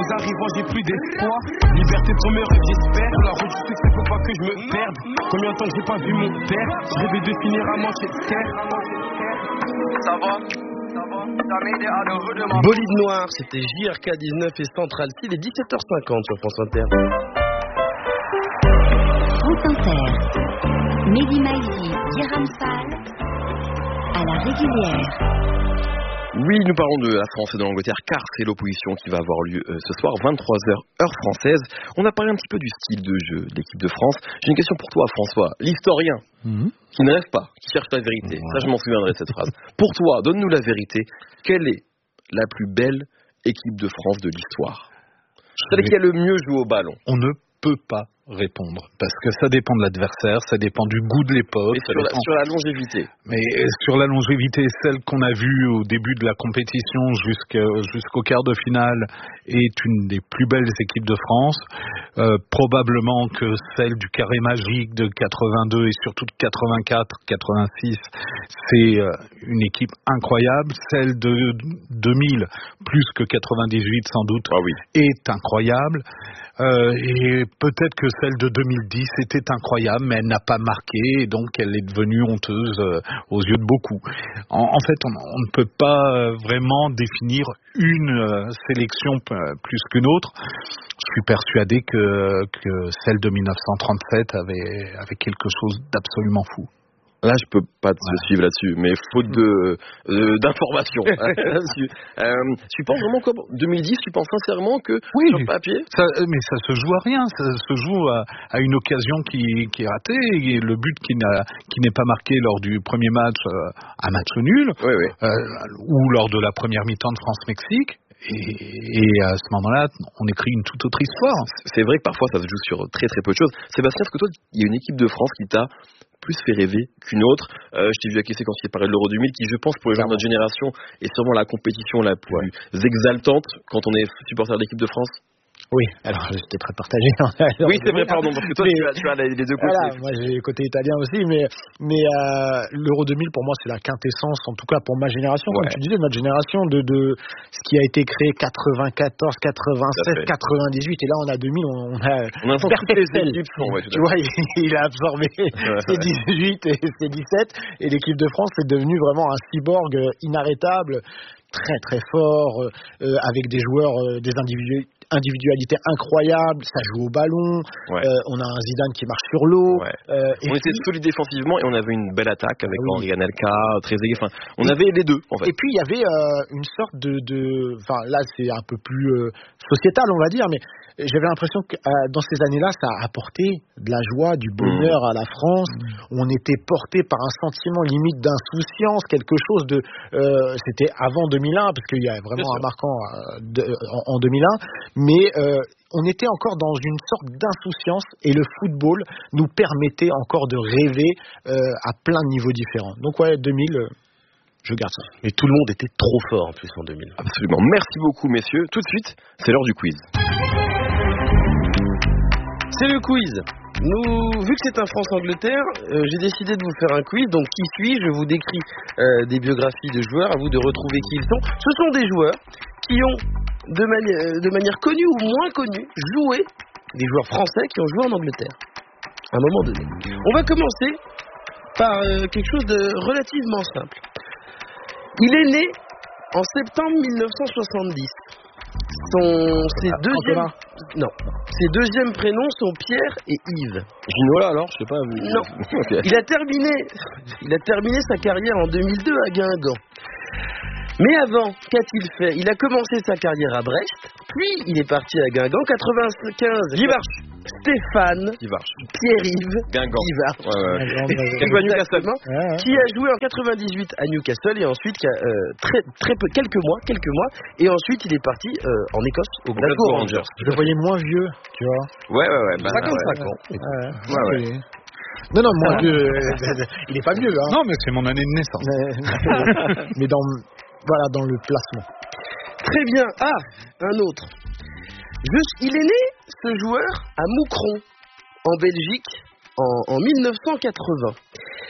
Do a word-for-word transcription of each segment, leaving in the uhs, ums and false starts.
choses arrivant, j'ai plus d'espoir. Liberté pour mes rêves, j'espère. Sur la route, je sais que faut pas que je me perde. Combien de temps que j'ai pas vu mon père? Je rêvais de finir à Manchester. Ça va, ça va, ça m'aide à le redemander. Bolide Noir, c'était J R K dix-neuf et Central C, il est dix-sept heures cinquante sur France Inter. France Inter, Mehdi Maizi, Diram Fall, à la régulière. Oui, nous parlons de la France et de l'Angleterre car c'est l'opposition qui va avoir lieu euh, ce soir, vingt-trois heures, heure française. On a parlé un petit peu du style de jeu de l'équipe de France. J'ai une question pour toi, François, l'historien mmh. qui ne rêve pas, qui cherche la vérité. Ouais. Ça, je m'en souviendrai de cette phrase. Pour toi, donne-nous la vérité. Quelle est la plus belle équipe de France de l'histoire? Celle qui a le mieux joué au ballon. On ne peut pas répondre parce que ça dépend de l'adversaire, ça dépend du goût de l'époque. Sur, la, sur la longévité. Mais sur la longévité, celle qu'on a vue au début de la compétition jusqu'à, jusqu'au quart de finale est une des plus belles équipes de France. Euh, probablement que celle du carré magique de quatre-vingt-deux et surtout de quatre-vingt-quatre quatre-vingt-six, c'est une équipe incroyable. Celle de deux mille, plus que quatre-vingt-dix-huit sans doute, ah oui. est incroyable. Euh, et peut-être que celle de deux mille dix était incroyable, mais elle n'a pas marqué, et donc elle est devenue honteuse euh, aux yeux de beaucoup. En, en fait, on, on ne peut pas euh, vraiment définir une euh, sélection p- plus qu'une autre. Je suis persuadé que, que celle de dix-neuf cent trente-sept avait, avait quelque chose d'absolument fou. Là, je peux pas te ouais. suivre là-dessus, mais faute de, euh, d'informations là-dessus. Euh, tu penses vraiment comme deux mille dix, tu penses sincèrement que oui, sur papier ça, mais ça se joue à rien, ça se joue à, à une occasion qui, qui est ratée, et le but qui, n'a, qui n'est pas marqué lors du premier match, euh, un match nul, oui, oui. Euh, ou lors de la première mi-temps de France-Mexique. Et, et à ce moment-là, on écrit une toute autre histoire. C'est vrai que parfois ça se joue sur très très peu de choses. Sébastien, est-ce que toi, il y a une équipe de France qui t'a plus fait rêver qu'une autre? euh, Je t'ai vu acquiescer quand il parlait de l'Euro deux mille, qui je pense pour les gens de notre génération est sûrement la compétition la plus ouais. exaltante quand on est supporter de l'équipe de France. Oui, alors j'étais très partagé. Oui, c'est vrai, pardon, parce que toi, mais, tu, as, tu as les deux côtés. Voilà, moi j'ai le côté italien aussi, mais, mais euh, l'Euro deux mille, pour moi, c'est la quintessence, en tout cas pour ma génération, ouais. comme tu disais, notre génération, de, de ce qui a été créé quatre-vingt-quatorze, quatre-vingt-sept, quatre-vingt-dix-huit, et là, on a deux mille, on a... On a toutes les équipes, ouais, tu vois, il, il a absorbé ses dix-huit et ses dix-sept, et l'équipe de France est devenue vraiment un cyborg inarrêtable, très très fort, euh, avec des joueurs, euh, des individus individualité incroyable, ça joue au ballon, ouais. euh, on a un Zidane qui marche sur l'eau. Ouais. Euh, et on puis, était solide défensivement et on avait une belle attaque avec oui. Henri Anelka, Trezeguet, enfin, on et, avait les deux en fait. Et puis il y avait euh, une sorte de, de, enfin là c'est un peu plus euh, sociétal on va dire, mais j'avais l'impression que euh, dans ces années-là, ça a apporté de la joie, du bonheur mmh. à la France. Mmh. On était porté par un sentiment limite d'insouciance, quelque chose de... Euh, c'était avant deux mille un, parce qu'il y a vraiment un marquant euh, de, en, en deux mille un, mais euh, on était encore dans une sorte d'insouciance et le football nous permettait encore de rêver euh, à plein de niveaux différents. Donc ouais, deux mille... Euh, je garde ça. Mais tout le monde était trop fort en plus en deux mille. Absolument. Merci beaucoup, messieurs. Tout de suite, c'est l'heure du quiz. C'est le quiz. Nous, vu que c'est un France-Angleterre, euh, j'ai décidé de vous faire un quiz. Donc, qui suis-je? Je vous décris euh, des biographies de joueurs. À vous de retrouver qui ils sont. Ce sont des joueurs qui ont, de, mani- de manière connue ou moins connue, joué, des joueurs français qui ont joué en Angleterre. À un moment donné. On va commencer par euh, quelque chose de relativement simple. Il est né en septembre mille neuf cent soixante-dix. Son, ses ah, deuxième, non, ses deuxièmes prénoms sont Pierre et Yves. Ginola alors, je sais pas. Vous... Non. Okay. Il a terminé, il a terminé sa carrière en deux mille deux à Guingamp. Mais avant, qu'a-t-il fait? Il a commencé sa carrière à Brest, puis il est parti à Guingamp. quatre-vingt-quinze. Guivarch. Stéphane. Guivarch. Pierre-Yves. Guingamp. Guivarch. Ouais, ouais. Exactement. Ouais, ouais. Qui a joué en quatre-vingt-dix-huit à Newcastle et ensuite qui a euh, très très peu quelques mois, quelques mois et ensuite il est parti euh, en Écosse au Glasgow Rangers. Je le voyais moins vieux, tu vois. Ouais ouais ouais. Bah, cinquante-cinq ouais. ans. Ouais, ouais. ouais, ouais. Non, non, moins vieux. Il est pas vieux, hein. Non, mais c'est mon année de naissance. Mais, mais dans, voilà, dans le placement. Très bien. Ah, un autre. Je, il est né, ce joueur, à Moucron, en Belgique, en, en mille neuf cent quatre-vingts.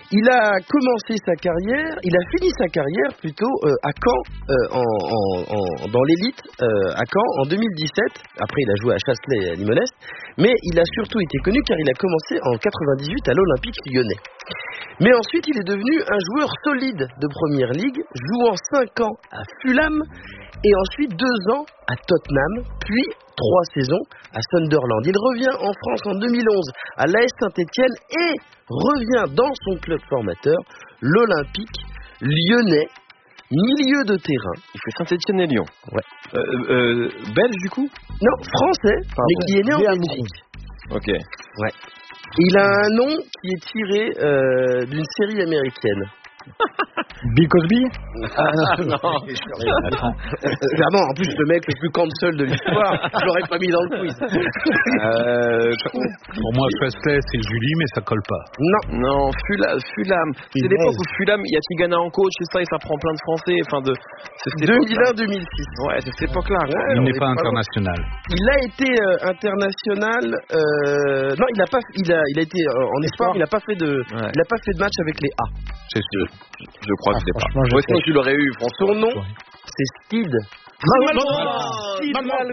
Il a commencé sa carrière, il a fini sa carrière plutôt euh, à Caen, euh, en, en, en, dans l'élite euh, à Caen en deux mille dix-sept. Après, il a joué à Chasselet et à Limonest, mais il a surtout été connu car il a commencé en quatre-vingt-dix-huit à l'Olympique Lyonnais. Mais ensuite, il est devenu un joueur solide de Première Ligue, jouant cinq ans à Fulham et ensuite deux ans à Tottenham, puis trois saisons à Sunderland. Il revient en France en deux mille onze à l'A S Saint-Étienne et revient dans son club formateur, l'Olympique Lyonnais, milieu de terrain. Il fait Saint-Étienne et Lyon. Ouais. Euh, euh, belge du coup? Non, français, Pardon. mais qui est né en Belgique. Ok. Ouais. Il a un nom qui est tiré euh, d'une série américaine. Bill Cosby. Ah non, non. Clairement, en plus le mec le plus cancel de l'histoire, je l'aurais pas mis dans le quiz. Euh, Pour moi, Chasselet, c'est Julie, mais ça colle pas. Non, non, Fulham. Fulham. C'est Punaise. l'époque où Fulham, il y a Tigana en coach, c'est ça, et ça prend plein de Français. Enfin, de. C'est cette deux mille un époque-là. deux mille six. Ouais, c'est cette époque-là. Ouais, Il on n'est est pas pas loin. international. Il a été euh, international. Euh, non, il a pas. Il a, il a été euh, en espoir. Il a pas fait de. Ouais. Il a pas fait de match avec les A. C'est sûr. Je crois Ah, que c'est pas. franchement, je Ouais, sais. sinon tu l'aurais eu, François. Son nom, c'est Steed. Malgrand. Steve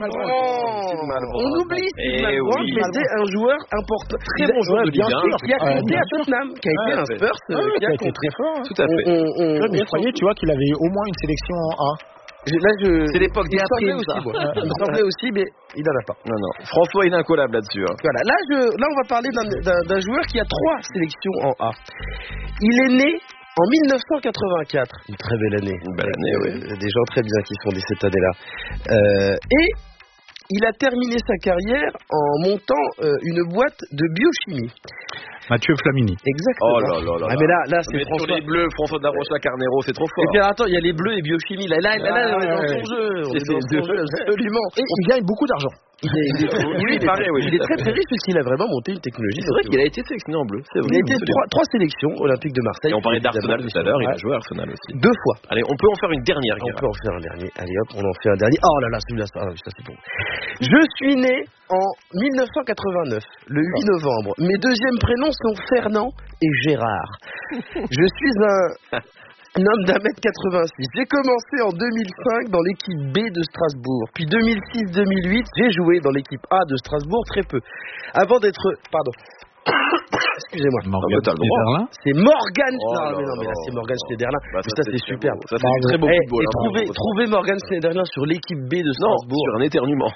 Malgrand. On oublie Steve Eh Malgrand, oui. mais c'était un joueur important, très bon joueur de bien Ligue un. sûr, qui a Ouais, compté bien à Tottenham, qui a été Ouais, un c'est- Spurs, euh, Ah, qui qui a a été compté. très fort. hein. Tout à fait. On- on- Ouais, mais je on croyais, tu vois, qu'il avait au moins une sélection en A. Je- Là, je. C'est l'époque il des me semblait April, aussi, ça. moi. Il me semblait aussi, mais il n'en a pas. Non, non. François, il est incollable là-dessus. Hein. Voilà. Là, je, là, on va parler d'un, d'un, d'un joueur qui a trois sélections en A. Il est né en mille neuf cent quatre-vingt-quatre. Une très belle année. Une belle année, Avec, oui. euh, Des gens très bien qui sont nés cette année-là. Euh, et il a terminé sa carrière en montant euh, une boîte de biochimie. Mathieu Flamini. Exactement. Oh là là là. Ah, mais là, là, c'est Mais sur François. les bleus, François Darocha Carnero, c'est trop Et fort. puis attends, il y a les bleus et biochimie. Là, là, là, là, on est dans son jeu. On est dans son jeu, absolument. Et il gagne beaucoup d'argent. Il est, il est- Oui, il paraît, oui. il est très très riche puisqu'il a vraiment monté une technologie. C'est vrai qu'il a été sélectionné en bleu. C'est vrai. Il a été trois, trois sélections olympiques de Marseille. Et on parlait d'Arsenal tout à l'heure, il a Ouais. joué à Arsenal aussi. Deux fois. Allez, on peut en faire une dernière, On Guérin. peut en faire un dernier. Allez hop, on en fait un dernier. Oh là là, celui-là, ça, ah, ça c'est bon. Je suis né en mille neuf cent quatre-vingt-neuf, le huit novembre. Mes deuxièmes prénoms sont Fernand et Gérard. Je suis un... Un homme d'un mètre quatre-vingt-six. J'ai commencé en deux mille cinq dans l'équipe B de Strasbourg. Puis deux mille six deux mille huit, j'ai joué dans l'équipe A de Strasbourg très peu. Avant d'être... Pardon. Excusez-moi. Morgan t'as le droit. Schneiderlin. C'est Morgan. Oh non, là mais non, mais là là. c'est Morgan Schneiderlin. Bah, Mais ça, c'est très superbe. beau. Ça, c'est du très beau Eh, football. et hein, trouver, bravo. trouver Morgan Schneiderlin sur l'équipe B de Non, Strasbourg. sur un éternuement.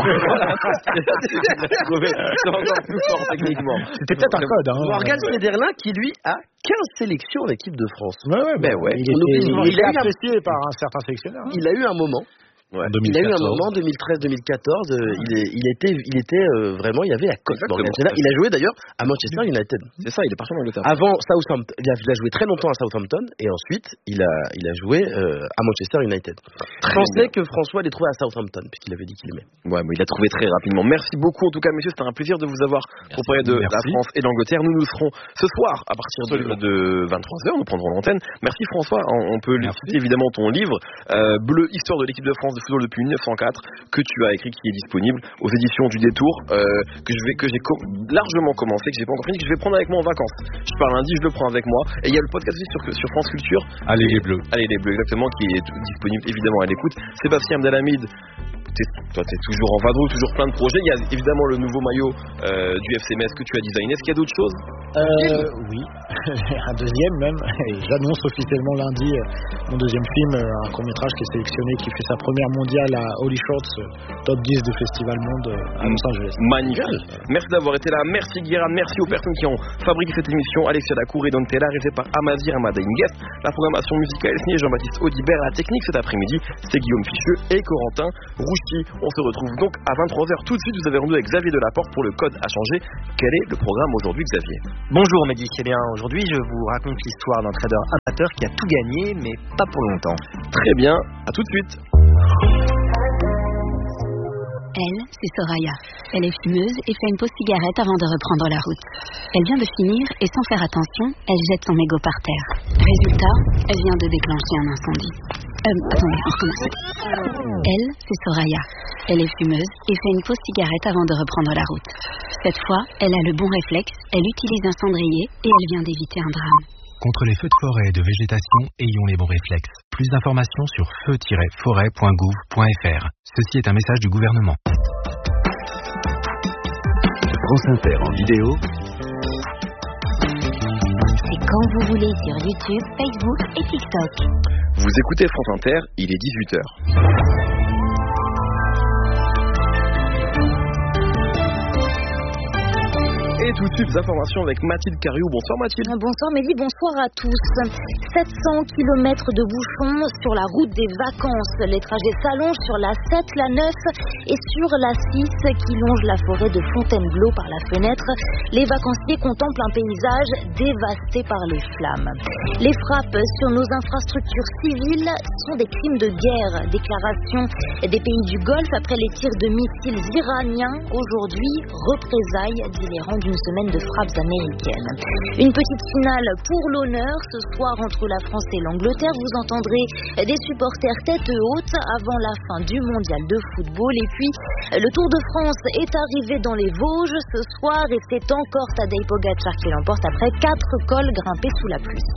C'est encore plus fort techniquement. C'était peut-être un code. Hein. Morgan Schneiderlin qui lui a quinze sélections en équipe de France. Ouais, ouais, Ben ouais. Il, On oublie était, souvent, il il a est eu un- apprécié par un certain sélectionneur. hein. Il a eu un moment. Ouais. En Il a eu un deux mille quatorze. moment, deux mille treize deux mille quatorze, euh, il, est, il était, il était euh, vraiment, il y avait la cote. Exactement. Morgan Schneiderlin. Il a joué d'ailleurs à Manchester United. C'est ça, il est parti en Angleterre. Avant Southampton, il a, il a joué très longtemps à Southampton et ensuite il a, il a joué euh, à Manchester United. Je pensais que François l'ait trouvé à Southampton puisqu'il avait dit qu'il aimait. Ouais, mais il a trouvé très rapidement. Merci beaucoup en tout cas, messieurs. C'était un plaisir de vous avoir pour parler de la Merci. France et de l'Angleterre. Nous nous serons ce soir à partir de, de vingt-trois heures. Nous prendrons l'antenne. Merci François. On, on peut lui Merci. citer évidemment ton livre euh, Bleu, histoire de l'équipe de France de football depuis mille neuf cent quatre que tu as écrit, qui est disponible aux éditions du Détour, euh, que je vais, que j'ai com- largement commencé, que j'ai pas encore fini, que je vais prendre avec moi en vacances. Je pars lundi, je le prends avec moi. Et il y a le podcast aussi sur, sur France Culture. Allez les bleus. Allez les Bleus, exactement, qui est disponible évidemment à l'écoute. Sébastien Abdelhamid, t'es, toi t'es toujours en vadrouille, toujours plein de projets. Il y a évidemment le nouveau maillot euh, du F C Metz que tu as designé. Est-ce qu'il y a d'autres choses? Euh, oui, un deuxième même. Et j'annonce officiellement lundi euh, mon deuxième film, euh, un court-métrage qui est sélectionné, qui fait sa première mondiale à Holy Shorts, euh, top dix du Festival Monde euh, à Los Angeles. Magnifique. Merci d'avoir été là. Merci Guérin. Merci aux personnes qui ont fabriqué cette émission. Alexia Dacour et Dontella, réalisée par Amazir Amada Ingues. La programmation musicale est signée Jean-Baptiste Audibert. La technique cet après-midi, c'est Guillaume Ficheux et Corentin Rouchi. On se retrouve donc à vingt-trois heures tout de suite. Vous avez rendu avec Xavier Delaporte pour le code à changer. Quel est le programme aujourd'hui, Xavier? Bonjour Mehdi, eh bien aujourd'hui je vous raconte l'histoire d'un trader amateur qui a tout gagné mais pas pour longtemps. Très bien, à tout de suite. Elle, c'est Soraya. Elle est fumeuse et fait une pause cigarette avant de reprendre la route. Elle vient de finir et sans faire attention, elle jette son mégot par terre. Résultat, elle vient de déclencher un incendie. Euh, attendez, on recommence. Elle, c'est Soraya. Elle est fumeuse et fait une pause cigarette avant de reprendre la route. Cette fois, elle a le bon réflexe, elle utilise un cendrier et elle vient d'éviter un drame. Contre les feux de forêt et de végétation, ayons les bons réflexes. Plus d'informations sur feu tiret forêt point gouv point f r. Ceci est un message du gouvernement. France Inter en vidéo. C'est quand vous voulez sur YouTube, Facebook et TikTok. Vous écoutez France Inter, il est dix-huit heures. Et tout de suite, des informations avec Mathilde Cariou. Bonsoir Mathilde. Bonsoir Mehdi, bonsoir à tous. sept cents kilomètres de bouchons sur la route des vacances. Les trajets s'allongent sur la sept, la neuf et sur la six qui longe la forêt de Fontainebleau par la fenêtre. Les vacanciers contemplent un paysage dévasté par les flammes. Les frappes sur nos infrastructures civiles sont des crimes de guerre. Déclaration des pays du Golfe après les tirs de missiles iraniens. Aujourd'hui, représailles dit l'Iran d'une semaine de frappes américaines. Une petite finale pour l'honneur ce soir entre la France et l'Angleterre. Vous entendrez des supporters tête haute avant la fin du mondial de football. Et puis, le Tour de France est arrivé dans les Vosges ce soir et c'est encore Tadej Pogačar qui l'emporte après quatre cols grimpés sous la pluie.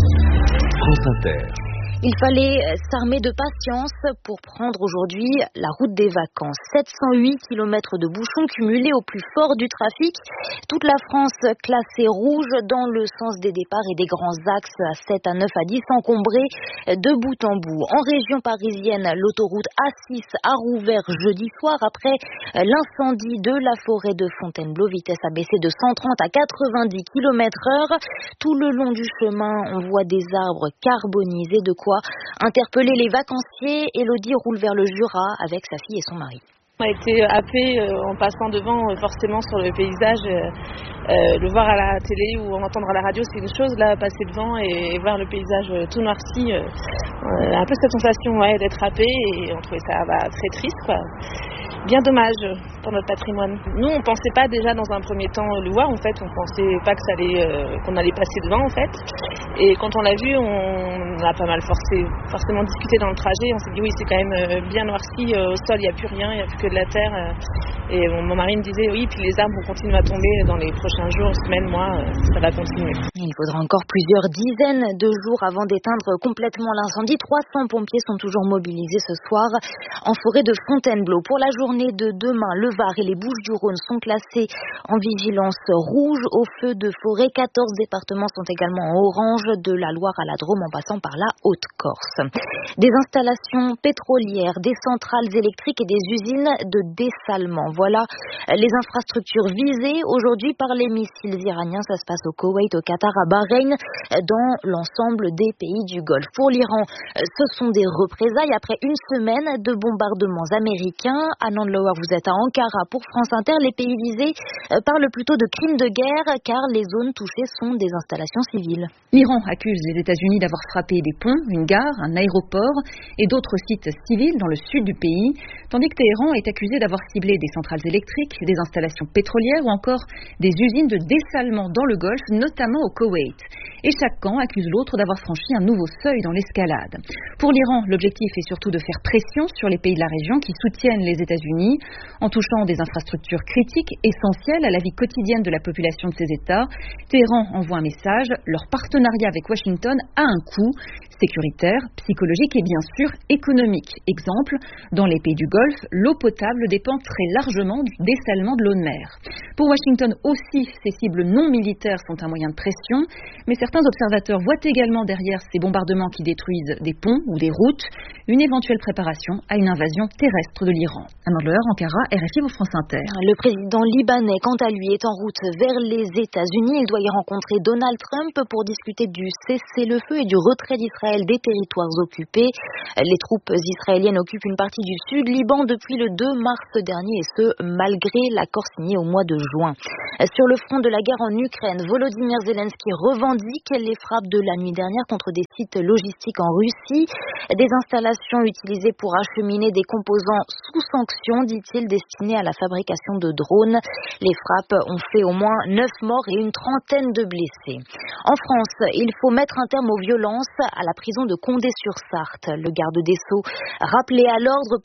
France Inter. Il fallait s'armer de patience pour prendre aujourd'hui la route des vacances. sept cent huit kilomètres de bouchons cumulés au plus fort du trafic. Toute la France classée rouge dans le sens des départs et des grands axes à sept, à neuf, à dix encombrés de bout en bout. En région parisienne, l'autoroute A six a rouvert jeudi soir après l'incendie de la forêt de Fontainebleau. Vitesse a baissé de cent trente à quatre-vingt-dix kilomètres heure. Tout le long du chemin, on voit des arbres carbonisés, de quoi interpeller les vacanciers. Elodie roule vers le Jura avec sa fille et son mari. On a été happé euh, en passant devant euh, forcément sur le paysage. Euh, euh, le voir à la télé ou en entendre à la radio, c'est une chose. Là, passer devant et, et voir le paysage euh, tout noirci, euh, euh, un peu cette sensation ouais, d'être happé et on trouvait ça bah, très triste, quoi. Bien dommage pour notre patrimoine. Nous, on pensait pas déjà dans un premier temps le voir. En fait, on pensait pas que ça allait, euh, qu'on allait passer devant, en fait. Et quand on l'a vu, on a pas mal forcé, forcément discuté dans le trajet. On s'est dit oui, c'est quand même euh, bien noirci. Euh, au sol, il n'y a plus rien, il n'y a plus que de la terre. Euh, et mon, mon mari me disait oui, puis les arbres vont continuer à tomber dans les prochains jours, semaines, mois. Euh, ça va continuer. Il faudra encore plusieurs dizaines de jours avant d'éteindre complètement l'incendie. trois cents pompiers sont toujours mobilisés ce soir en forêt de Fontainebleau. Pour la journée de demain, le Var et les Bouches-du-Rhône sont classés en vigilance rouge au feu de forêt. quatorze départements sont également en orange, de la Loire à la Drôme en passant par la Haute-Corse. Des installations pétrolières, des centrales électriques et des usines de dessalement. Voilà les infrastructures visées aujourd'hui par les missiles iraniens. Ça se passe au Koweït, au Qatar, à Bahreïn, dans l'ensemble des pays du Golfe. Pour l'Iran, ce sont des représailles après une semaine de bombardements américains. Anand Lower, vous êtes à Ankara pour France Inter. Les pays visés parlent plutôt de crimes de guerre car les zones touchées sont des installations civiles. L'Iran accuse les États-Unis d'avoir frappé des ponts, une gare, un aéroport et d'autres sites civils dans le sud du pays, tandis que Téhéran est accusé d'avoir ciblé des centrales électriques, des installations pétrolières ou encore des usines de dessalement dans le Golfe, notamment au Koweït. Et chaque camp accuse l'autre d'avoir franchi un nouveau seuil dans l'escalade. Pour l'Iran, l'objectif est surtout de faire pression sur les pays de la région qui soutiennent les États-Unis en touchant des infrastructures critiques essentielles à la vie quotidienne de la population de ces États. Téhéran envoie un message, leur partenariat avec Washington a un coût sécuritaire, psychologique et bien sûr économique. Exemple, dans les pays du Golfe, l'eau potable dépend très largement du dessalement de l'eau de mer. Pour Washington aussi, ces cibles non militaires sont un moyen de pression, mais certains observateurs voient également derrière ces bombardements qui détruisent des ponts ou des routes une éventuelle préparation à une invasion terrestre de l'Iran. Amand Loher, Ankara, R F I pour France Inter. Le président libanais, quant à lui, est en route vers les États-Unis. Il doit y rencontrer Donald Trump pour discuter du cessez-le-feu et du retrait d'Israël des territoires occupés. Les troupes israéliennes occupent une partie du sud Liban depuis le deux mars dernier et ce, malgré l'accord signé au mois de juin. Sur le front de la guerre en Ukraine, Volodymyr Zelensky revendique les frappes de la nuit dernière contre des sites logistiques en Russie. Des installations utilisées pour acheminer des composants sous sanction, dit-il, destinés à la fabrication de drones. Les frappes ont fait au moins neuf morts et une trentaine de blessés. En France, il faut mettre un terme aux violences à la prison de Condé-sur-Sarthe. Le garde des Sceaux, rappelé à l'ordre par la justice,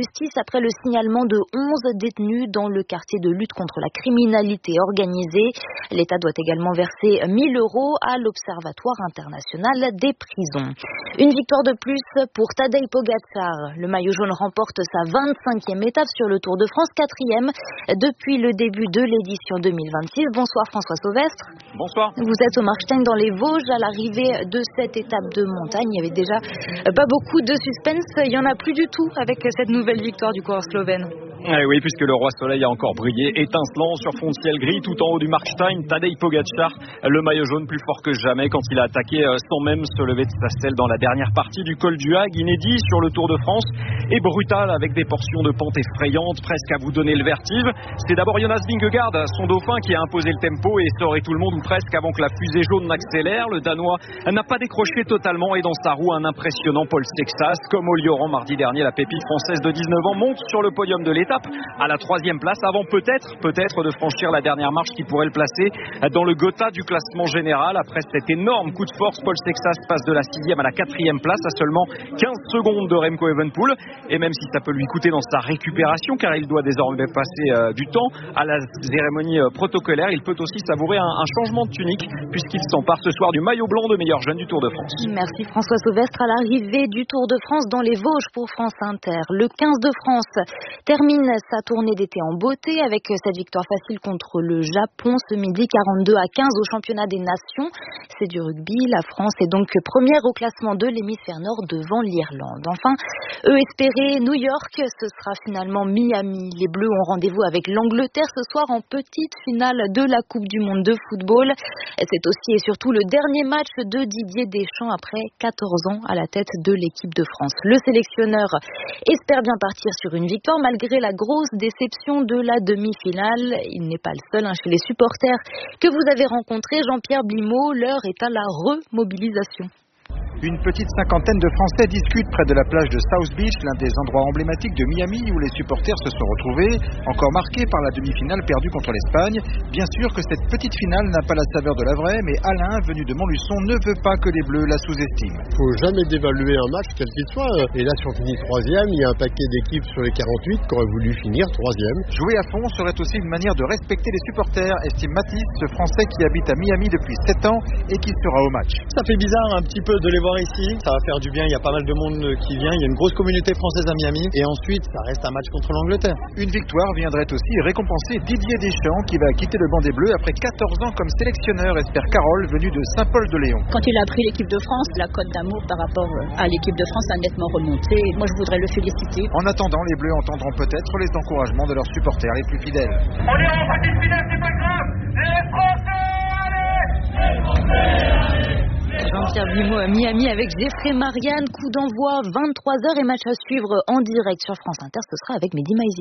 justice après le signalement de onze détenus dans le quartier de lutte contre la criminalité organisée. L'État doit également verser mille euros à l'Observatoire international des prisons. Une victoire de plus pour Tadej Pogačar. Le maillot jaune remporte sa vingt-cinquième étape sur le Tour de France, quatrième depuis le début de l'édition deux mille vingt-six. Bonsoir François Sauvestre. Bonsoir. Vous êtes au Markstein dans les Vosges à l'arrivée de cette étape de montagne. Il y avait déjà pas beaucoup de suspense. Il n'y en a plus du tout avec cette nouvelle victoire du coureur slovène. Eh oui, puisque le roi soleil a encore brillé, étincelant sur fond de ciel gris tout en haut du Markstein. Tadej Pogačar, le maillot jaune plus fort que jamais quand il a attaqué sans même se lever de sa selle dans la dernière partie du col du Hague, inédit sur le Tour de France et brutal avec des portions de pente effrayantes, presque à vous donner le vertige. C'est d'abord Jonas Vingegaard, son dauphin, qui a imposé le tempo et saurait tout le monde ou presque avant que la fusée jaune n'accélère. Le Danois n'a pas décroché totalement et dans sa roue un impressionnant Paul Sexas. Comme au Lioran mardi dernier, la pépite française de dix-neuf ans monte sur le podium de l'étape à la troisième place avant peut-être, peut-être de franchir la dernière marche qui pourrait le placer dans le Gotha du classement général. Après cet énorme coup de force, Paul Sexas passe de la sixième à la quatrième place à seulement quinze secondes de Remco Evenepoel. Et même si ça peut lui coûter dans sa récupération, car il doit désormais passer euh, du temps à la cérémonie euh, protocolaire, il peut aussi savourer un, un changement de tunique puisqu'il s'empare ce soir du maillot blanc de meilleur jeune du Tour de France. Merci François Sauvestre. À l'arrivée du Tour de France dans les Vosges pour France Inter, le quinze de France termine sa tournée d'été en beauté avec cette victoire facile contre le Japon ce midi, quarante-deux à quinze au championnat des nations. C'est du rugby. La France est donc première au classement de l'hémisphère nord devant l'Irlande. Enfin, eux espéraient New York, ce sera finalement Miami. Les Bleus ont rendez-vous avec l'Angleterre ce soir en petite finale de la Coupe du Monde de football. C'est aussi et surtout le dernier match de Didier Deschamps après quatorze ans à la tête de l'équipe de France. Le sélectionneur espère bien partir sur une victoire malgré la grosse déception de la demi-finale. Il n'est pas le seul hein, chez les supporters que vous avez rencontrés. Jean-Pierre Blimaud, l'heure est à la remobilisation. Une petite cinquantaine de Français discutent près de la plage de South Beach, l'un des endroits emblématiques de Miami où les supporters se sont retrouvés, encore marqués par la demi-finale perdue contre l'Espagne. Bien sûr que cette petite finale n'a pas la saveur de la vraie, mais Alain, venu de Montluçon, ne veut pas que les Bleus la sous-estiment. Il ne faut jamais dévaluer un match, quel qu'il soit. Et là, si on finit troisième, il y a un paquet d'équipes sur les quarante-huit qui auraient voulu finir troisième. Jouer à fond serait aussi une manière de respecter les supporters, estime Mathis, ce Français qui habite à Miami depuis sept ans et qui sera au match. Ça fait bizarre un petit peu de les voir ici, ça va faire du bien, il y a pas mal de monde qui vient, il y a une grosse communauté française à Miami et ensuite ça reste un match contre l'Angleterre. Une victoire viendrait aussi récompenser Didier Deschamps qui va quitter le banc des Bleus après quatorze ans comme sélectionneur, espère Carole, venue de Saint-Paul-de-Léon. Quand il a pris l'équipe de France, la cote d'amour par rapport à l'équipe de France a nettement remonté. Moi je voudrais le féliciter. En attendant, les Bleus entendront peut-être les encouragements de leurs supporters les plus fidèles. On est en petite finale, c'est pas grave. Les Français, allez! Les Français, allez! Jean-Pierre Blimaud à Miami avec Jeffrey Marianne. Coup d'envoi vingt-trois heures et match à suivre en direct sur France Inter. Ce sera avec Mehdi Maizi.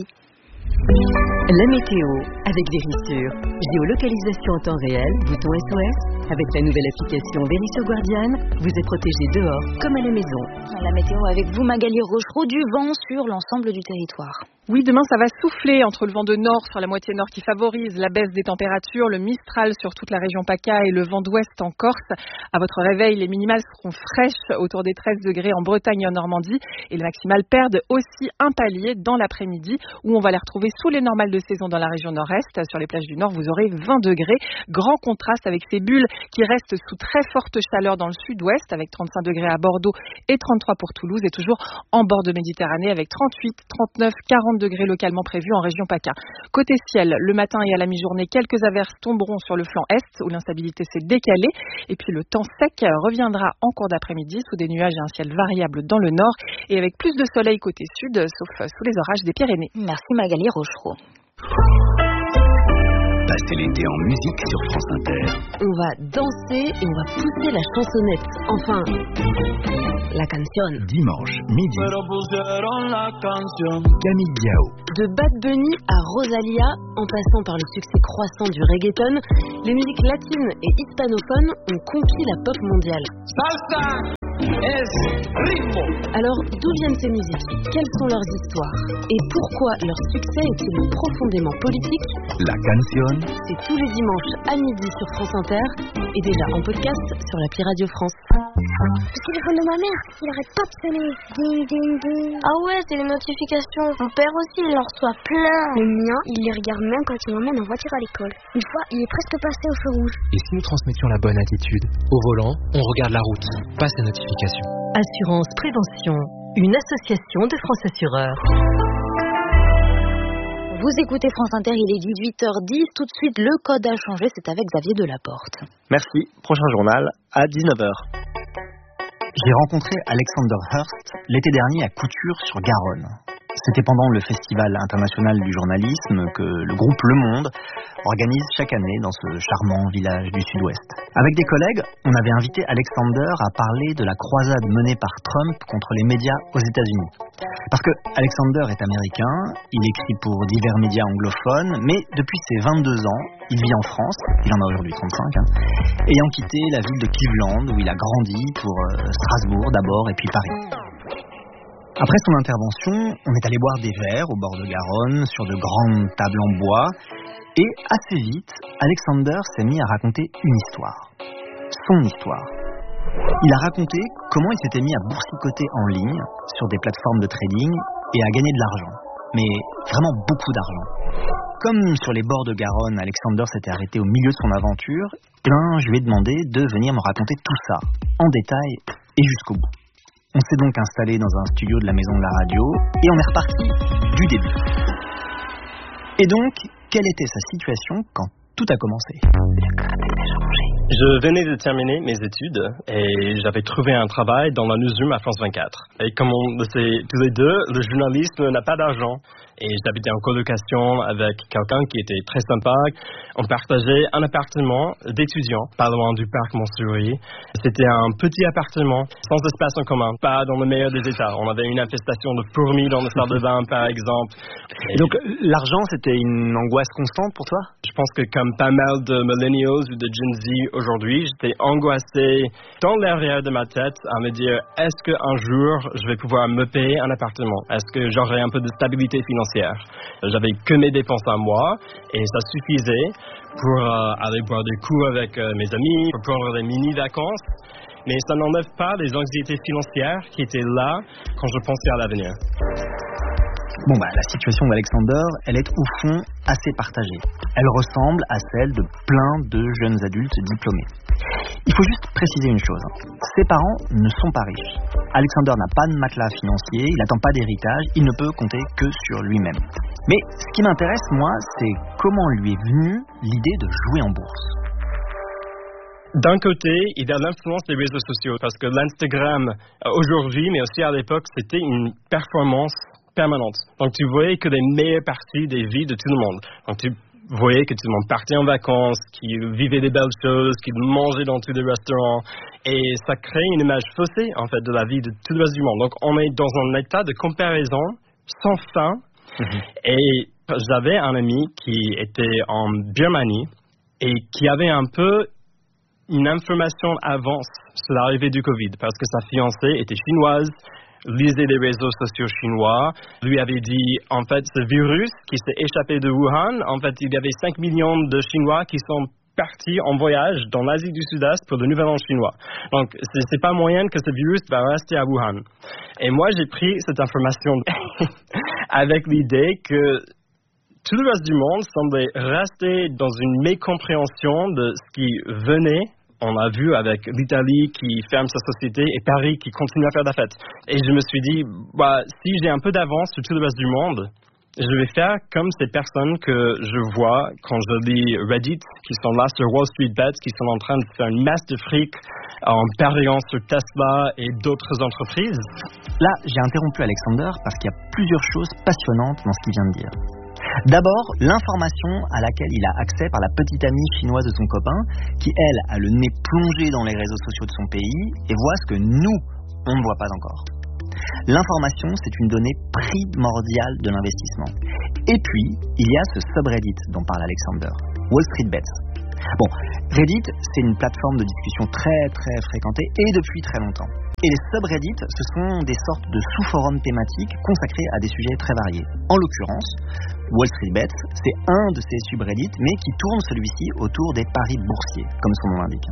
La météo avec Vérissure. Géolocalisation en temps réel, bouton S O S. Avec la nouvelle application Vérissure Guardian, vous êtes protégé dehors comme à la maison. La météo avec vous, Magali Rochereau, du vent sur l'ensemble du territoire. Oui, demain ça va souffler entre le vent de nord sur la moitié nord qui favorise la baisse des températures, le Mistral sur toute la région PACA et le vent d'ouest en Corse. À votre réveil, les minimales seront fraîches autour des treize degrés en Bretagne et en Normandie et les maximales perdent aussi un palier dans l'après-midi où on va les retrouver sous les normales de saison dans la région nord-est. Sur les plages du nord, vous aurez vingt degrés. Grand contraste avec ces bulles qui restent sous très forte chaleur dans le sud-ouest avec trente-cinq degrés à Bordeaux et trente-trois pour Toulouse et toujours en bord de Méditerranée avec trente-huit, trente-neuf, quarante degrés localement prévus en région PACA. Côté ciel, le matin et à la mi-journée, quelques averses tomberont sur le flanc est où l'instabilité s'est décalée et puis le temps sec reviendra en cours d'après-midi sous des nuages et un ciel variable dans le nord et avec plus de soleil côté sud, sauf sous les orages des Pyrénées. Merci Magali Rochereau. Passez l'été en musique sur France Inter. On va danser et on va pousser la chansonnette. Enfin, la canción. Dimanche, midi. Camille Biao. De Bad Bunny à Rosalia, en passant par le succès croissant du reggaeton, les musiques latines et hispanophones ont conquis la pop mondiale. Salsa es ritmo. Alors, d'où viennent ces musiques? Quelles sont leurs histoires? Et pourquoi leur succès est-il profondément politique? La canción. C'est tous les dimanches à midi sur France Inter et déjà en podcast sur l'appli Radio France. Le téléphone de ma mère, il arrête pas de sonner. Ding, ding, ding. Ah ouais, c'est les notifications. Mon père aussi, il en reçoit plein. Le mien, il les regarde même quand il m'emmène en voiture à l'école. Une fois, il est presque passé au feu rouge. Et si nous transmettions la bonne attitude? Au volant, on regarde la route, pas ses notifications. Assurance Prévention, une association de France Assureurs. Vous écoutez France Inter, il est dix-huit heures dix. Tout de suite, le code a changé, c'est avec Xavier Delaporte. Merci. Prochain journal à dix-neuf heures. J'ai rencontré Alexander Hurst l'été dernier à Couture-sur-Garonne. C'était pendant le Festival international du journalisme que le groupe Le Monde organise chaque année dans ce charmant village du Sud-Ouest. Avec des collègues, on avait invité Alexander à parler de la croisade menée par Trump contre les médias aux États-Unis. Parce que Alexander est américain, il écrit pour divers médias anglophones, mais depuis ses vingt-deux ans, il vit en France, il en a aujourd'hui trente-cinq, hein, ayant quitté la ville de Cleveland où il a grandi pour euh, Strasbourg d'abord et puis Paris. Après son intervention, on est allé boire des verres au bord de Garonne, sur de grandes tables en bois, et assez vite, Alexander s'est mis à raconter une histoire. Son histoire. Il a raconté comment il s'était mis à boursicoter en ligne, sur des plateformes de trading, et à gagner de l'argent. Mais vraiment beaucoup d'argent. Comme sur les bords de Garonne, Alexander s'était arrêté au milieu de son aventure, eh bien, je lui ai demandé de venir me raconter tout ça, en détail et jusqu'au bout. On s'est donc installé dans un studio de la maison de la radio et on est reparti du début. Et donc, quelle était sa situation quand tout a commencé? Je venais de terminer mes études et j'avais trouvé un travail dans la newsroom à France vingt-quatre. Et comme on le sait tous les deux, le journalisme n'a pas d'argent. Et j'habitais en colocation avec quelqu'un qui était très sympa. On partageait un appartement d'étudiants, pas loin du parc Montsouris. C'était un petit appartement, sans espace en commun, pas dans le meilleur des états. On avait une infestation de fourmis dans le salle de bain, par exemple. Et donc, l'argent, c'était une angoisse constante pour toi? Je pense que comme pas mal de millennials ou de Gen Z aujourd'hui, j'étais angoissé dans l'arrière de ma tête à me dire, est-ce qu'un jour, je vais pouvoir me payer un appartement? Est-ce que j'aurai un peu de stabilité financière? J'avais que mes dépenses à moi et ça suffisait pour euh, aller boire des coups avec euh, mes amis, pour prendre des mini-vacances. Mais ça n'enlève pas les anxiétés financières qui étaient là quand je pensais à l'avenir. Bon bah la situation d'Alexander, elle est au fond assez partagée. Elle ressemble à celle de plein de jeunes adultes diplômés. Il faut juste préciser une chose, ses parents ne sont pas riches. Alexander n'a pas de matelas financier, il n'attend pas d'héritage, il ne peut compter que sur lui-même. Mais ce qui m'intéresse moi, c'est comment lui est venue l'idée de jouer en bourse. D'un côté, il y a l'influence des réseaux sociaux, parce que l'Instagram aujourd'hui, mais aussi à l'époque, c'était une performance permanente. Donc tu voyais que les meilleures parties des vies de tout le monde. Donc tu voyais que tout le monde partait en vacances, qu'ils vivaient des belles choses, qu'ils mangeaient dans tous les restaurants. Et ça crée une image faussée, en fait, de la vie de tout le reste du monde. Donc on est dans un état de comparaison sans fin. Mm-hmm. Et j'avais un ami qui était en Birmanie et qui avait un peu une information avance sur l'arrivée du Covid, parce que sa fiancée était chinoise, lisait les réseaux sociaux chinois, lui avait dit, en fait, ce virus qui s'est échappé de Wuhan, en fait, il y avait cinq millions de Chinois qui sont partis en voyage dans l'Asie du Sud-Est pour le Nouvel An chinois. Donc, c'est, c'est pas moyen que ce virus va rester à Wuhan. Et moi, j'ai pris cette information avec l'idée que tout le reste du monde semblait rester dans une mécompréhension de ce qui venait. On a vu avec l'Italie qui ferme sa société et Paris qui continue à faire la fête. Et je me suis dit, bah, si j'ai un peu d'avance sur tout le reste du monde, je vais faire comme ces personnes que je vois quand je lis Reddit, qui sont là sur Wall Street Bets, qui sont en train de faire une masse de fric en pariant sur Tesla et d'autres entreprises. Là, j'ai interrompu Alexander parce qu'il y a plusieurs choses passionnantes dans ce qu'il vient de dire. D'abord, l'information à laquelle il a accès par la petite amie chinoise de son copain, qui elle a le nez plongé dans les réseaux sociaux de son pays et voit ce que nous, on ne voit pas encore. L'information, c'est une donnée primordiale de l'investissement. Et puis, il y a ce subreddit dont parle Alexander, Wall Street Bets. Bon, Reddit, c'est une plateforme de discussion très très fréquentée et depuis très longtemps. Et les subreddits, ce sont des sortes de sous-forums thématiques consacrés à des sujets très variés. En l'occurrence, Wall Street Bets, c'est un de ces subreddits, mais qui tourne celui-ci autour des paris boursiers, comme son nom l'indique.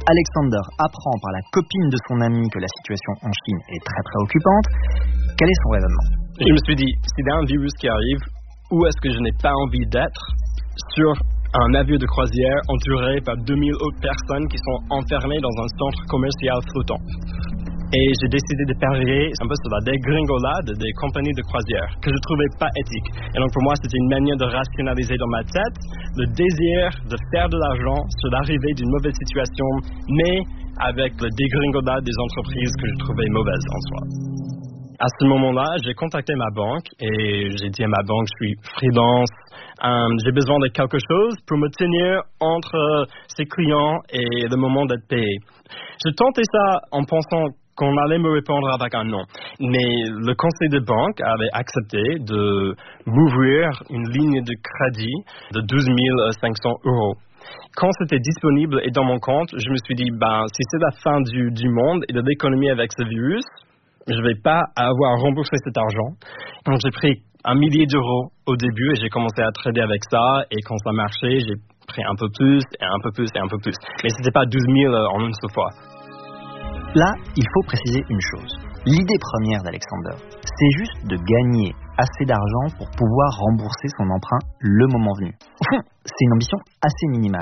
Alexander apprend par la copine de son ami que la situation en Chine est très préoccupante. Quel est son raisonnement? Je me suis dit, s'il y a un virus qui arrive, où est-ce que je n'ai pas envie d'être sur un navire de croisière entouré par deux mille autres personnes qui sont enfermées dans un centre commercial flottant. Et j'ai décidé de parier un peu sur la dégringolade des compagnies de croisière, que je trouvais pas éthique. Et donc pour moi, c'était une manière de rationaliser dans ma tête le désir de faire de l'argent sur l'arrivée d'une mauvaise situation, mais avec la dégringolade des entreprises que je trouvais mauvaises en soi. À ce moment-là, j'ai contacté ma banque et j'ai dit à ma banque, je suis freelance, euh, j'ai besoin de quelque chose pour me tenir entre euh, ses clients et le moment d'être payé. J'ai tenté ça en pensant qu'on allait me répondre avec un non. Mais le conseil de banque avait accepté de m'ouvrir une ligne de crédit de douze mille cinq cents euros. Quand c'était disponible et dans mon compte, je me suis dit, ben, si c'est la fin du, du monde et de l'économie avec ce virus, je ne vais pas avoir remboursé cet argent. Donc j'ai pris un millier d'euros au début et j'ai commencé à trader avec ça. Et quand ça marchait, j'ai pris un peu plus et un peu plus et un peu plus. Mais ce n'était pas douze mille en une seule fois. Là, il faut préciser une chose. L'idée première d'Alexander, c'est juste de gagner assez d'argent pour pouvoir rembourser son emprunt le moment venu. Au fond, c'est une ambition assez minimale.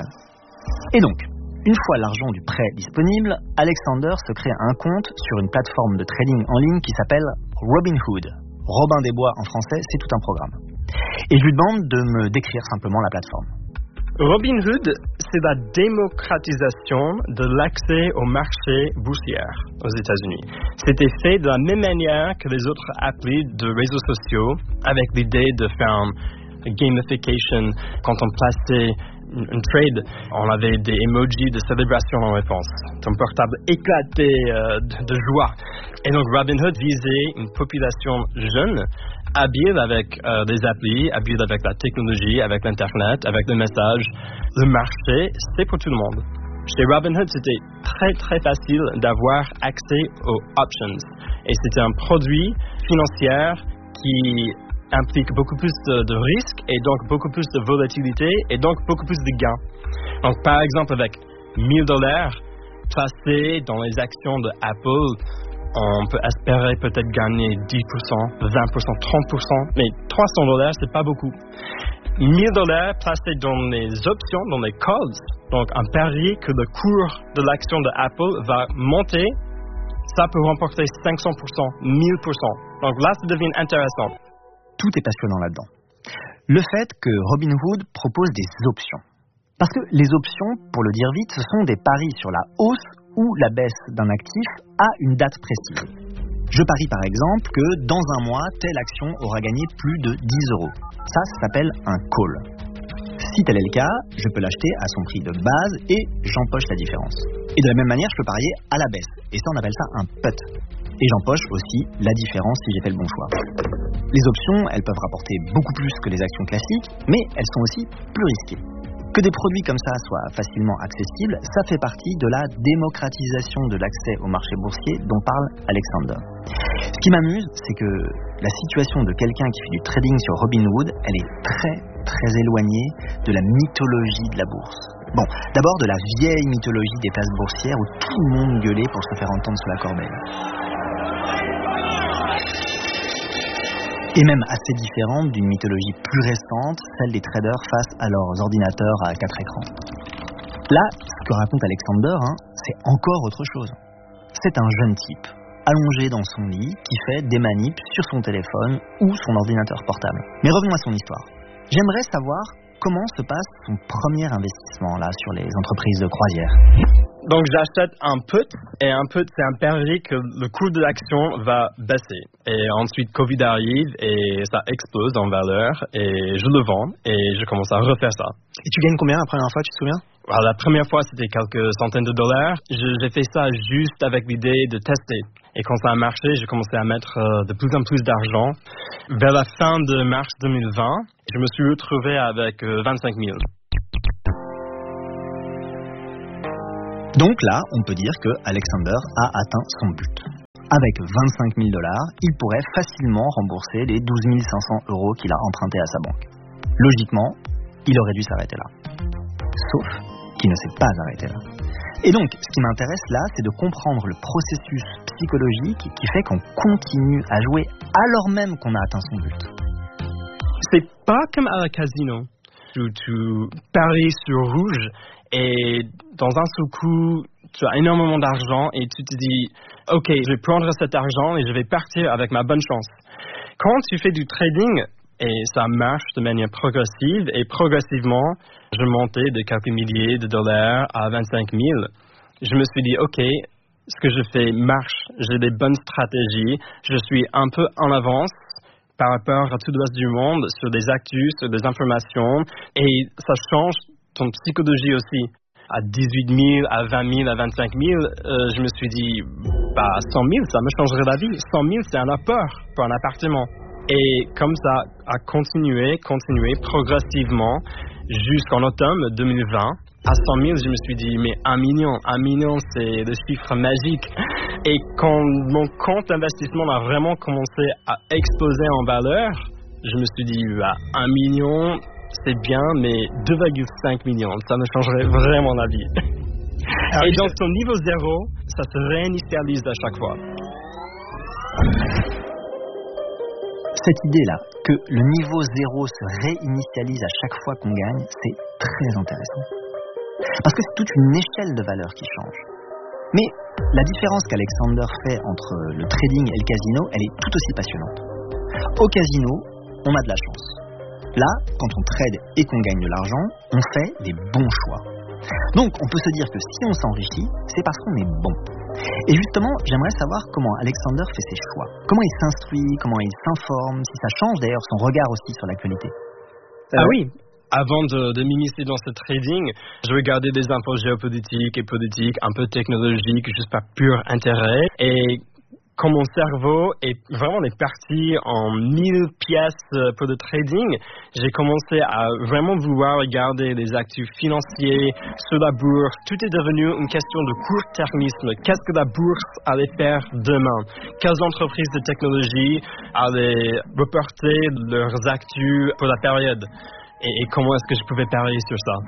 Et donc, une fois l'argent du prêt disponible, Alexander se crée un compte sur une plateforme de trading en ligne qui s'appelle Robinhood. Robin des Bois en français, c'est tout un programme. Et je lui demande de me décrire simplement la plateforme. Robinhood, c'est la démocratisation de l'accès au marché boursier aux États-Unis. C'était fait de la même manière que les autres applis de réseaux sociaux, avec l'idée de faire une gamification. Quand on plaçait une trade, on avait des emojis de célébration en réponse. Ton portable éclatait euh, de, de joie. Et donc Robinhood visait une population jeune, habile avec euh, des applis, habile avec la technologie, avec l'Internet, avec le message. Le marché, c'est pour tout le monde. Chez Robinhood, c'était très très facile d'avoir accès aux options. Et c'était un produit financier qui implique beaucoup plus de, de risques et donc beaucoup plus de volatilité et donc beaucoup plus de gains. Donc par exemple avec mille dollars placés dans les actions de Apple, on peut espérer peut-être gagner dix pour cent, vingt pour cent, trente pour cent, mais trois cents dollars c'est pas beaucoup. mille dollars placés dans les options, dans les calls, donc un pari que le cours de l'action de Apple va monter, ça peut remporter cinq cents pour cent, mille pour cent. Donc là ça devient intéressant. Tout est passionnant là-dedans. Le fait que Robinhood propose des options. Parce que les options, pour le dire vite, ce sont des paris sur la hausse ou la baisse d'un actif à une date précise. Je parie par exemple que dans un mois, telle action aura gagné plus de dix euros. Ça, ça s'appelle un call. Si tel est le cas, je peux l'acheter à son prix de base et j'empoche la différence. Et de la même manière, je peux parier à la baisse. Et ça, on appelle ça un put. Et j'empoche aussi la différence si j'ai fait le bon choix. Les options, elles peuvent rapporter beaucoup plus que les actions classiques, mais elles sont aussi plus risquées. Que des produits comme ça soient facilement accessibles, ça fait partie de la démocratisation de l'accès au marché boursier dont parle Alexander. Ce qui m'amuse, c'est que la situation de quelqu'un qui fait du trading sur Robinhood, elle est très très éloignée de la mythologie de la bourse. Bon, d'abord de la vieille mythologie des places boursières où tout le monde gueulait pour se faire entendre sous la corbeille. Et même assez différente d'une mythologie plus récente, celle des traders face à leurs ordinateurs à quatre écrans. Là, ce que raconte Alexander, hein, c'est encore autre chose. C'est un jeune type, allongé dans son lit, qui fait des manips sur son téléphone ou son ordinateur portable. Mais revenons à son histoire. J'aimerais savoir comment se passe son premier investissement là sur les entreprises de croisière. Donc j'achète un put, et un put c'est un pari que le cours de l'action va baisser. Et ensuite Covid arrive et ça explose en valeur et je le vends et je commence à refaire ça. Et tu gagnes combien la première fois, tu te souviens? Alors, la première fois c'était quelques centaines de dollars. Je, j'ai fait ça juste avec l'idée de tester. Et quand ça a marché, j'ai commencé à mettre euh, de plus en plus d'argent. Vers la fin de mars deux mille vingt, je me suis retrouvé avec euh, vingt-cinq mille. Donc là, on peut dire que Alexander a atteint son but. Avec vingt-cinq mille dollars, il pourrait facilement rembourser les douze mille cinq cents euros qu'il a empruntés à sa banque. Logiquement, il aurait dû s'arrêter là. Sauf qu'il ne s'est pas arrêté là. Et donc, ce qui m'intéresse là, c'est de comprendre le processus psychologique qui fait qu'on continue à jouer alors même qu'on a atteint son but. C'est pas comme à la casino, où tu paries sur rouge et dans un seul coup, tu as énormément d'argent et tu te dis « Ok, je vais prendre cet argent et je vais partir avec ma bonne chance ». Quand tu fais du trading, et ça marche de manière progressive, et progressivement, je montais de quelques milliers de dollars à vingt-cinq mille. Je me suis dit, OK, ce que je fais marche, j'ai des bonnes stratégies, je suis un peu en avance par rapport à tout le reste du monde sur des actus, sur des informations, et ça change ton psychologie aussi. À dix-huit mille, à vingt mille, à vingt-cinq mille, euh, je me suis dit, bah, cent mille, ça me changerait la vie. cent mille, c'est un apport pour un appartement. Et comme ça a continué, continué progressivement jusqu'en automne deux mille vingt. À cent mille, je me suis dit, mais un million, un million, c'est le chiffre magique. Et quand mon compte d'investissement a vraiment commencé à exploser en valeur, je me suis dit, bah, un million, c'est bien, mais deux virgule cinq millions, ça me changerait vraiment la vie. Alors, et dans son niveau zéro, ça se réinitialise à chaque fois. Cette idée-là, que le niveau zéro se réinitialise à chaque fois qu'on gagne, c'est très intéressant. Parce que c'est toute une échelle de valeurs qui change. Mais la différence qu'Alexander fait entre le trading et le casino, elle est tout aussi passionnante. Au casino, on a de la chance. Là, quand on trade et qu'on gagne de l'argent, on fait les bons choix. Donc, on peut se dire que si on s'enrichit, c'est parce qu'on est bon. Et justement, j'aimerais savoir comment Alexander fait ses choix. Comment il s'instruit, comment il s'informe, si ça change d'ailleurs son regard aussi sur l'actualité. Ah euh, oui, avant de, de m'initier dans ce trading, je regardais des infos géopolitiques et politiques, un peu technologiques, juste par pur intérêt. Et quand mon cerveau est vraiment est parti en mille pièces pour le trading, j'ai commencé à vraiment vouloir regarder les actifs financiers sur la bourse. Tout est devenu une question de court-termisme. Qu'est-ce que la bourse allait faire demain? Quelles entreprises de technologie allaient reporter leurs actus pour la période? Et, et comment est-ce que je pouvais parier sur ça?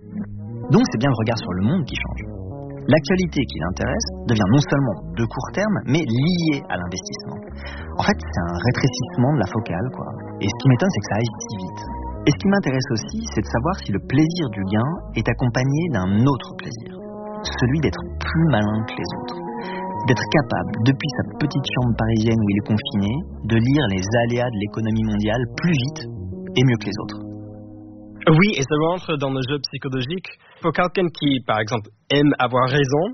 Donc c'est bien le regard sur le monde qui change. L'actualité qui l'intéresse devient non seulement de court terme, mais liée à l'investissement. En fait, c'est un rétrécissement de la focale, quoi. Et ce qui m'étonne, c'est que ça aille si vite. Et ce qui m'intéresse aussi, c'est de savoir si le plaisir du gain est accompagné d'un autre plaisir. Celui d'être plus malin que les autres. D'être capable, depuis sa petite chambre parisienne où il est confiné, de lire les aléas de l'économie mondiale plus vite et mieux que les autres. Oui, et ça rentre dans le jeu psychologique. Pour quelqu'un qui, par exemple, aime avoir raison,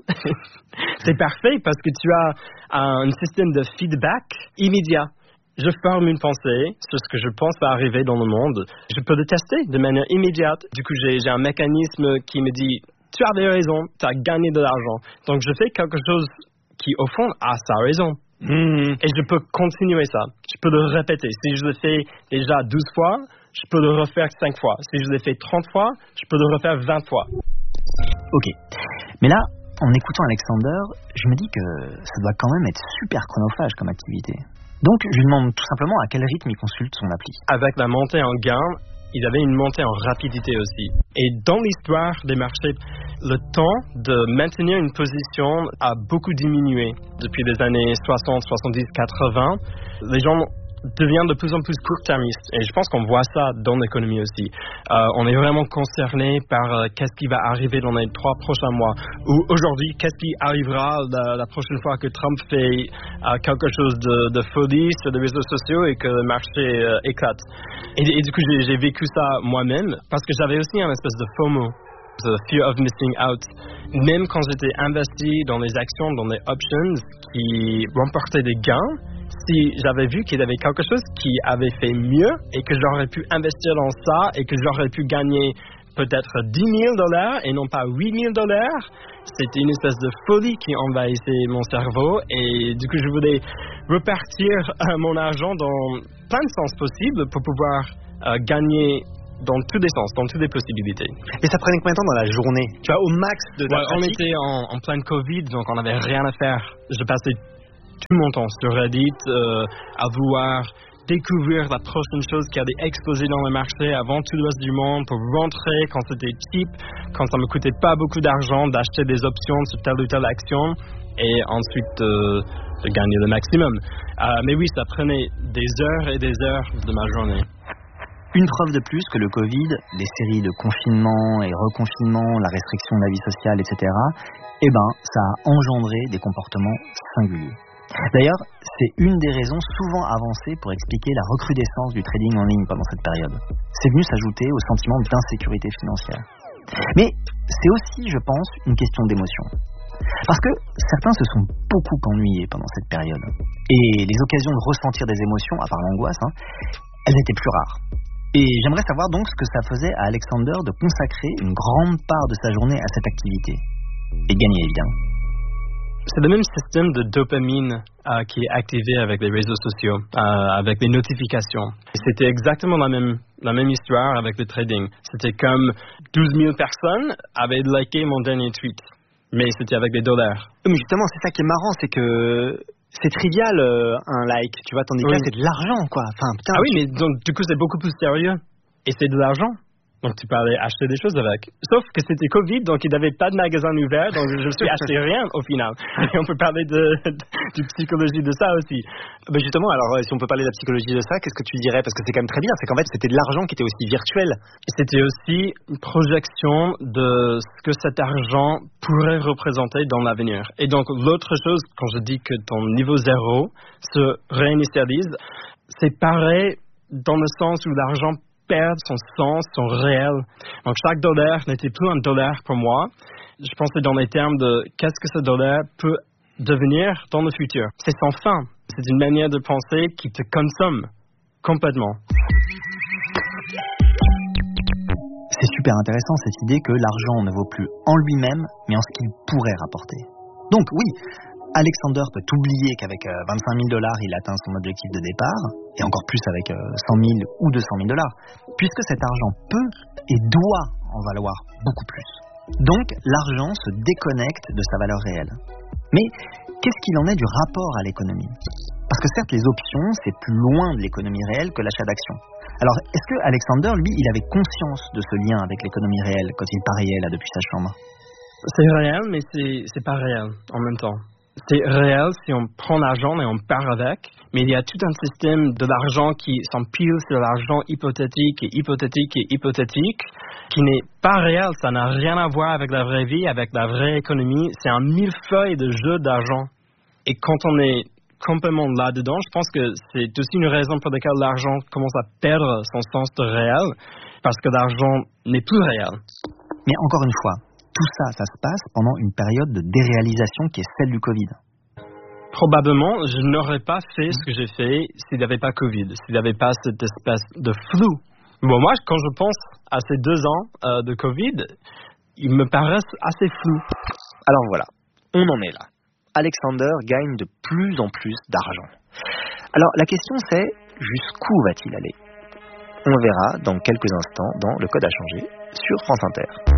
c'est parfait parce que tu as un système de feedback immédiat. Je forme une pensée sur ce que je pense va arriver dans le monde. Je peux le tester de manière immédiate. Du coup, j'ai, j'ai un mécanisme qui me dit « Tu avais raison, tu as gagné de l'argent. » Donc, je fais quelque chose qui, au fond, a sa raison. Mmh. Et je peux continuer ça. Je peux le répéter. Si je le fais déjà douze fois, je peux le refaire cinq fois. Si je l'ai fait trente fois, je peux le refaire vingt fois. Ok. Mais là, en écoutant Alexander, je me dis que ça doit quand même être super chronophage comme activité. Donc, je lui demande tout simplement à quel rythme il consulte son appli. Avec la montée en gain, il avait une montée en rapidité aussi. Et dans l'histoire des marchés, le temps de maintenir une position a beaucoup diminué. Depuis les années soixante, soixante-dix, quatre-vingts, les gens deviennent de plus en plus court-termistes. Et je pense qu'on voit ça dans l'économie aussi. Euh, on est vraiment concerné par euh, qu'est-ce qui va arriver dans les trois prochains mois. Ou aujourd'hui, qu'est-ce qui arrivera la, la prochaine fois que Trump fait euh, quelque chose de, de folie sur les réseaux sociaux et que le marché euh, éclate. Et, et du coup, j'ai, j'ai vécu ça moi-même parce que j'avais aussi un espèce de FOMO. The fear of missing out. Même quand j'étais investi dans les actions, dans les options qui remportaient des gains, si j'avais vu qu'il y avait quelque chose qui avait fait mieux et que j'aurais pu investir dans ça et que j'aurais pu gagner peut-être dix mille dollars et non pas huit mille dollars, c'était une espèce de folie qui envahissait mon cerveau et du coup je voulais repartir euh, mon argent dans plein de sens possibles pour pouvoir euh, gagner dans tous les sens, dans toutes les possibilités. Et ça prenait combien de temps dans la journée? Tu vois, au max de la ouais, on était en, en pleine Covid, donc on n'avait rien à faire. Je passais tout mon temps sur Reddit euh, à vouloir découvrir la prochaine chose qui allait exploser dans le marché avant tout le reste du monde, pour rentrer quand c'était cheap, quand ça me coûtait pas beaucoup d'argent, d'acheter des options sur telle ou telle action et ensuite euh, de gagner le maximum. Euh, mais oui, ça prenait des heures et des heures de ma journée. Une preuve de plus que le Covid, les séries de confinement et reconfinement, la restriction de la vie sociale, et cetera, eh ben, ça a engendré des comportements singuliers. D'ailleurs, c'est une des raisons souvent avancées pour expliquer la recrudescence du trading en ligne pendant cette période. C'est venu s'ajouter au sentiment d'insécurité financière. Mais c'est aussi, je pense, une question d'émotion. Parce que certains se sont beaucoup ennuyés pendant cette période. Et les occasions de ressentir des émotions, à part l'angoisse, hein, elles étaient plus rares. Et j'aimerais savoir donc ce que ça faisait à Alexander de consacrer une grande part de sa journée à cette activité. Et gagner, évidemment. C'est le même système de dopamine euh, qui est activé avec les réseaux sociaux, euh, avec les notifications. Et c'était exactement la même, la même histoire avec le trading. C'était comme douze mille personnes avaient liké mon dernier tweet. Mais c'était avec des dollars. Mais justement, c'est ça qui est marrant, c'est que c'est trivial euh, un like, tu vois, tandis que oui. là c'est de l'argent, quoi. Enfin, putain, ah oui, mais donc du coup c'est beaucoup plus sérieux. Et c'est de l'argent. Donc tu peux aller acheter des choses avec. Sauf que c'était Covid, donc il n'y avait pas de magasin ouvert, donc je me suis acheté rien au final. Et on peut parler de, de, de psychologie de ça aussi. Ben justement, alors si on peut parler de la psychologie de ça, qu'est-ce que tu dirais? Parce que c'est quand même très bien, c'est qu'en fait c'était de l'argent qui était aussi virtuel. C'était aussi une projection de ce que cet argent pourrait représenter dans l'avenir. Et donc l'autre chose, quand je dis que ton niveau zéro se réinitialise, c'est pareil dans le sens où l'argent perd son sens, son réel. Donc chaque dollar n'était plus un dollar pour moi. Je pensais dans les termes de qu'est-ce que ce dollar peut devenir dans le futur. C'est sans fin. C'est une manière de penser qui te consomme complètement. C'est super intéressant cette idée que l'argent ne vaut plus en lui-même, mais en ce qu'il pourrait rapporter. Donc oui, Alexander peut oublier qu'avec vingt-cinq mille dollars, il atteint son objectif de départ, et encore plus avec cent mille ou deux cent mille dollars, puisque cet argent peut et doit en valoir beaucoup plus. Donc, l'argent se déconnecte de sa valeur réelle. Mais qu'est-ce qu'il en est du rapport à l'économie? Parce que certes, les options, c'est plus loin de l'économie réelle que l'achat d'actions. Alors, est-ce que Alexander, lui, il avait conscience de ce lien avec l'économie réelle quand il pariait là depuis sa chambre? C'est réel, mais c'est, c'est pas réel en même temps. C'est réel si on prend l'argent et on part avec, mais il y a tout un système de l'argent qui s'empile sur l'argent hypothétique et hypothétique et hypothétique, qui n'est pas réel, ça n'a rien à voir avec la vraie vie, avec la vraie économie, c'est un millefeuille de jeu d'argent. Et quand on est complètement là-dedans, je pense que c'est aussi une raison pour laquelle l'argent commence à perdre son sens de réel, parce que l'argent n'est plus réel. Mais encore une fois, tout ça, ça se passe pendant une période de déréalisation qui est celle du Covid. Probablement, je n'aurais pas fait ce que j'ai fait s'il n'y avait pas Covid, s'il n'y avait pas cette espèce de flou. Bon, moi, quand je pense à ces deux ans euh, de Covid, ils me paraissent assez flous. Alors voilà, on en est là. Alexander gagne de plus en plus d'argent. Alors la question c'est, jusqu'où va-t-il aller? On verra dans quelques instants dans Le Code a changé sur France Inter.